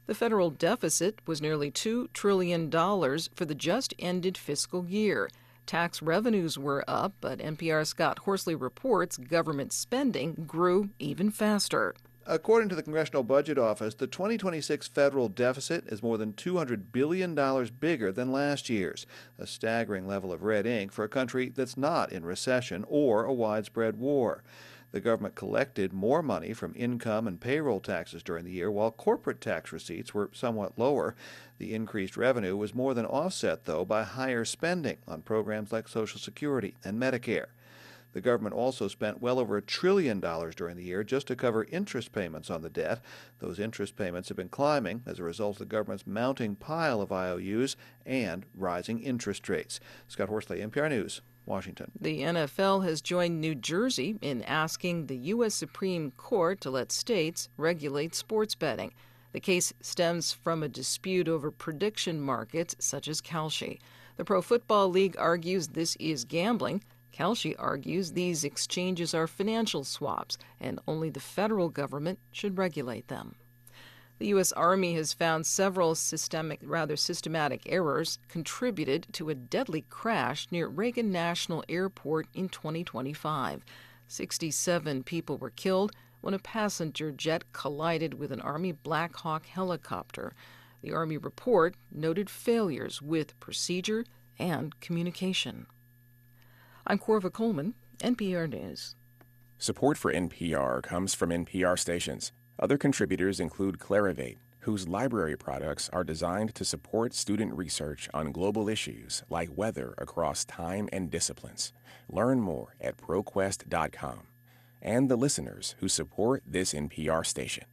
The federal deficit was nearly $2 trillion for the just ended fiscal year. Tax revenues were up, but NPR's Scott Horsley reports government spending grew even faster. According to the Congressional Budget Office, the 2026 federal deficit is more than $200 billion bigger than last year's, a staggering level of red ink for a country that's not in recession or a widespread war. The government collected more money from income and payroll taxes during the year, while corporate tax receipts were somewhat lower. The increased revenue was more than offset, though, by higher spending on programs like Social Security and Medicare. The government also spent well over $1 trillion during the year just to cover interest payments on the debt. Those interest payments have been climbing as a result of the government's mounting pile of IOUs and rising interest rates. Scott Horsley, NPR News, Washington. The NFL has joined New Jersey in asking the U.S. Supreme Court to let states regulate sports betting. The case stems from a dispute over prediction markets such as Kalshi. The Pro Football League argues this is gambling. Kalshi argues these exchanges are financial swaps and only the federal government should regulate them. The U.S. Army has found several systematic errors contributed to a deadly crash near Reagan National Airport in 2025. 67 people were killed when a passenger jet collided with an Army Black Hawk helicopter. The Army report noted failures with procedure and communication. I'm Corva Coleman, NPR News. Support for NPR comes from NPR stations. Other contributors include Clarivate, whose library products are designed to support student research on global issues like weather across time and disciplines. Learn more at ProQuest.com. And the listeners who support this NPR station.